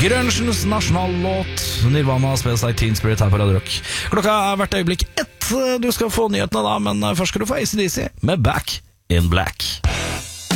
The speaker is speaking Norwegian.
Grunchens nasjonallåt Nirvana spilles like Teen Spirit her på Radio Rock. Klokka hvert øyeblikk 1. Du skal få nyhetene da, men først skal du få ACDC med Back in Black.